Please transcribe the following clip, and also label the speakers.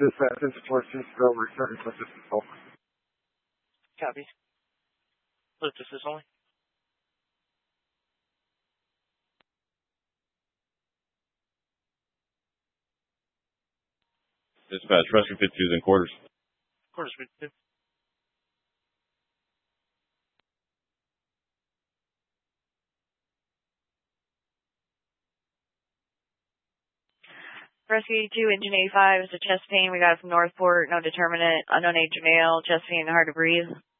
Speaker 1: Dispatch, this is 4 over, starting with this assault.
Speaker 2: Copy. Lift assist only.
Speaker 3: Dispatch, rescue 52 is in quarters.
Speaker 2: Quarters 52.
Speaker 4: Rescue 2, engine 85 is a chest pain. We got it from Northport, no determinant, unknown age of male, chest pain, hard to breathe.